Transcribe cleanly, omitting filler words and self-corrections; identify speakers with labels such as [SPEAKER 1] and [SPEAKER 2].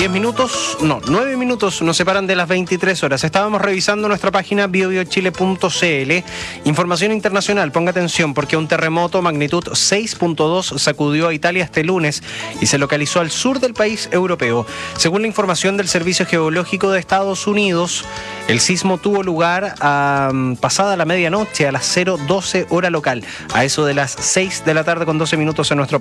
[SPEAKER 1] 9 minutos nos separan de las 23 horas. Estábamos revisando nuestra página biobiochile.cl. Información internacional, ponga atención, porque un terremoto magnitud 6.2 sacudió a Italia este lunes y se localizó al sur del país europeo. Según la información del Servicio Geológico de Estados Unidos, el sismo tuvo lugar pasada la medianoche, a las 0:12 hora local, a eso de las 6 de la tarde con 12 minutos en nuestro